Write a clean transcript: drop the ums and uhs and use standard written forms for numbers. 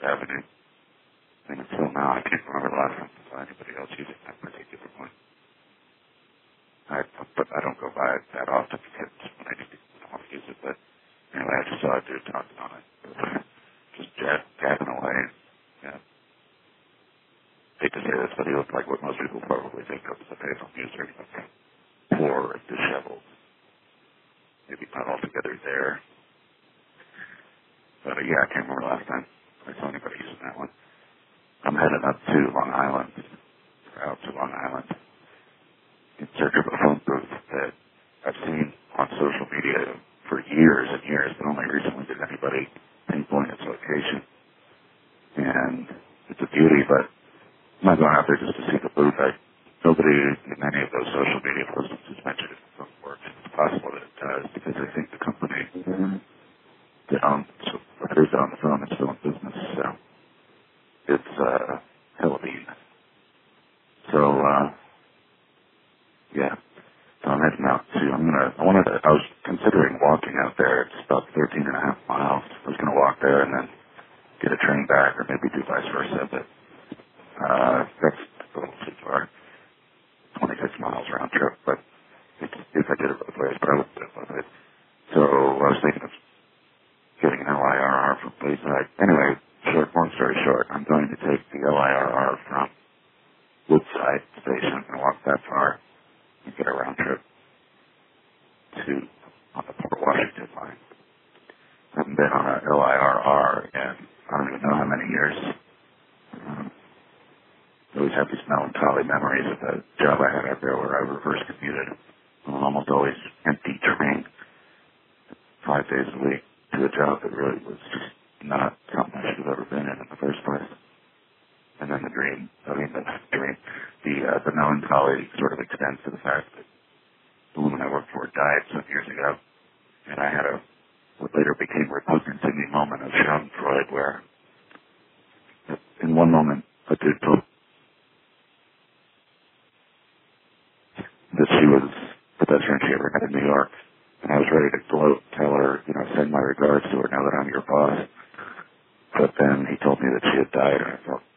Avenue. And until now, I can't remember the last time I saw anybody else using that particular one. But I don't go by it that often because when I don't want to use it. But anyway, I just saw a dude talking on it. Just jabbing away. Yeah. Hate to say this, but he looked like what most people probably think of as a payphone user. Poor and disheveled. Maybe not altogether there. But yeah, I can't remember last time I saw anybody using that one. I'm heading up to Long Island, out to Long Island, in search of a phone booth that I've seen on social media for years and years, but only recently did anybody pinpoint its location. And it's a beauty, but I'm not going out there just to see the booth. Nobody in any of those social media postings has mentioned if the phone works. It's possible that it does, because I think the company that owns the phone is still in business, so it's Halloween. So yeah. So I'm heading out to, I was considering walking out there. It's about 13 and a half miles. I was going to walk there and then get a train back, or maybe do vice versa, but that's a little too far. 26 miles round trip, but if I did it both ways, but I wouldn't do it both ways. So I was thinking of getting an LIRR from Bayside. Anyway, long story short, I'm going to take the LIRR from Woodside Station. I'm going to walk that far and get a round trip on the Port Washington line. I haven't been on a LIRR in I don't even know how many years. I always have these melancholy memories of the job I had out there where I reverse commuted on an almost always empty train 5 days a week to a job that really was just not something I should have ever been in the first place. And then the melancholy sort of extends to the fact that the woman I worked for died some years ago, and I had what later became repugnant to me moment of Schadenfreude, where in one moment a dude told that she was the best friend she ever had in New York, and I was ready to gloat, tell her, send my regards to her now that I'm your boss. But then he told me that she had died, and I felt